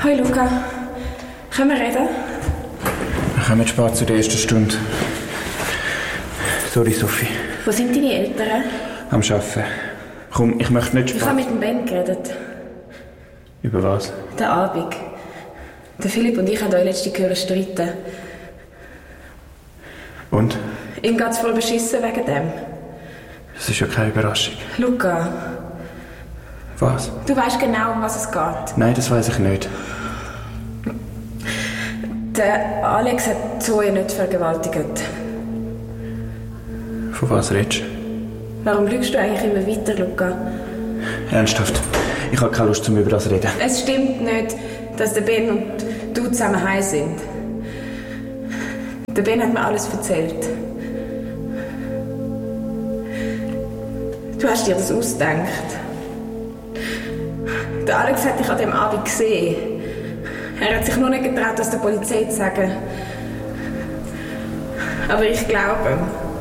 Hoi Luca, können wir reden? Wir kommen spät zu der ersten Stunde. Sorry, Sophie. Wo sind deine Eltern? Am Arbeiten. Komm, ich möchte nicht spät. Ich habe mit dem Ben geredet. Über was? Den Abend. Der Philipp und ich haben euch letzte Gehöre streiten. Und? Ihm geht's voll beschissen wegen dem. Das ist ja keine Überraschung. Luca, Was? du weißt genau, um was es geht. Nein, das weiß ich nicht. Der Alex hat Zoe nicht vergewaltigt. Von was redest du? Warum lügst du eigentlich immer weiter, Luca? Ernsthaft? Ich habe keine Lust, über das zu reden. Es stimmt nicht, dass der Ben und du zusammen heim sind. Der Ben hat mir alles erzählt. Du hast dir das ausgedacht. Der Alex hat dich an dem Abend gesehen. Er hat sich nur nicht getraut, das der Polizei zu sagen. Aber ich glaube ihm.